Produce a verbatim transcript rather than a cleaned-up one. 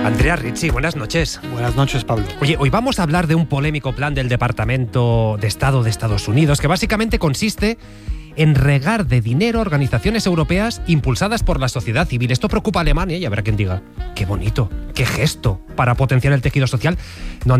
Andrea Ricci, buenas noches. Buenas noches, Pablo. Oye, hoy vamos a hablar de un polémico plan del Departamento de Estado de Estados Unidos que básicamente consiste en regar de dinero a organizaciones europeas impulsadas por la sociedad civil. Esto preocupa a Alemania y habrá quien diga, qué bonito, qué gesto para potenciar el tejido social. No,